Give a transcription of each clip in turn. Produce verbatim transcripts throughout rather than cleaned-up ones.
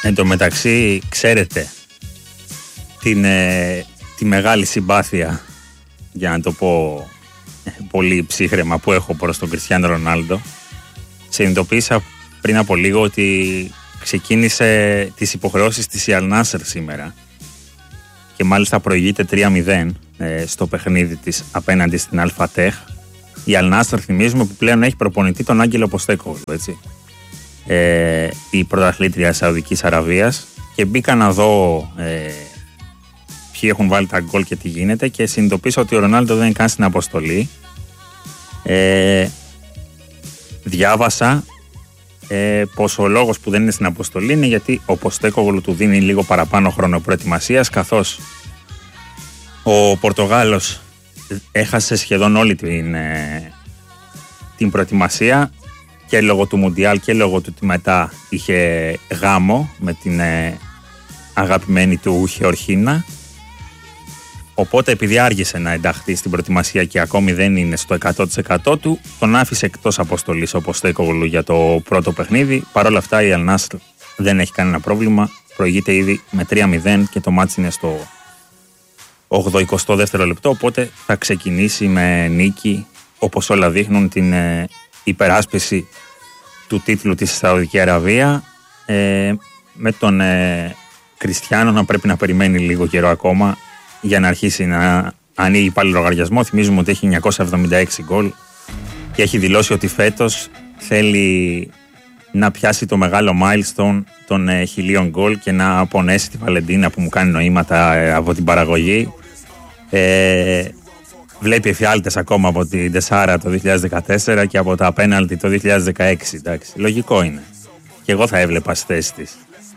Εν τω μεταξύ, ξέρετε την, ε, τη μεγάλη συμπάθεια, για να το πω ε, πολύ ψύχραιμα, που έχω προς τον Κριστιάνο Ρονάλντο. Συνειδητοποίησα πριν από λίγο ότι ξεκίνησε τις υποχρεώσεις της η Αλ Νάσερ σήμερα και μάλιστα προηγείται τρία μηδέν ε, στο παιχνίδι της απέναντι στην Αλφατέχ. Η Αλ Νάσερ, θυμίζουμε, που πλέον έχει προπονητή τον Άγγελο Ποστέκογλου, έτσι. Ε, η πρωταθλήτρια Σαουδικής Αραβίας, και μπήκα να δω ε, ποιοι έχουν βάλει τα γκολ και τι γίνεται, και συνειδητοποίησα ότι ο Ρονάλντο δεν είναι καν στην αποστολή. Ε, διάβασα ε, πως ο λόγος που δεν είναι στην αποστολή είναι γιατί ο Ποστέκογλου του δίνει λίγο παραπάνω χρόνο προετοιμασίας, καθώς ο Πορτογάλος έχασε σχεδόν όλη την, ε, την προετοιμασία, και λόγω του Μουντιάλ και λόγω του ότι μετά είχε γάμο με την ε, αγαπημένη του Χεορχίνα. Οπότε, επειδή άργησε να ενταχθεί στην προετοιμασία και ακόμη δεν είναι στο εκατό τοις εκατό του, τον άφησε εκτός αποστολής ο Ποστέκογλου για το πρώτο παιχνίδι. Παρ' όλα αυτά, η Αλ Νάσρ δεν έχει κανένα πρόβλημα. Προηγείται ήδη με τρία μηδέν και το μάτς είναι στο ογδοηκοστό δεύτερο λεπτό. Οπότε θα ξεκινήσει με νίκη, όπως όλα δείχνουν, την ε, υπεράσπιση του τίτλου της Σαουδική Αραβία, ε, με τον ε, Κριστιάνο να πρέπει να περιμένει λίγο καιρό ακόμα για να αρχίσει να ανοίγει πάλι λογαριασμό. Θυμίζουμε ότι έχει εννιακόσια εβδομήντα έξι γκολ και έχει δηλώσει ότι φέτος θέλει να πιάσει το μεγάλο milestone των ε, χιλίων γκολ και να απονέσει τη Βαλεντίνα που μου κάνει νοήματα ε, από την παραγωγή. Ε, Βλέπει εφιάλτες ακόμα από την Τεσάρα το δύο χιλιάδες δεκατέσσερα και από τα πέναλτι το δύο χιλιάδες δεκαέξι. Εντάξει, λογικό είναι. Και εγώ θα έβλεπα στη θέση της.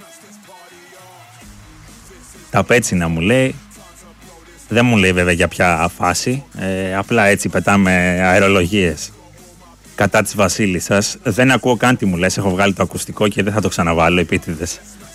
Τα πέτσινα μου λέει. Δεν μου λέει βέβαια για ποια φάση. Ε, απλά έτσι πετάμε αερολογίες κατά της Βασίλισσας. Δεν ακούω καν τι μου λες. Έχω βγάλει το ακουστικό και δεν θα το ξαναβάλω επίτηδες.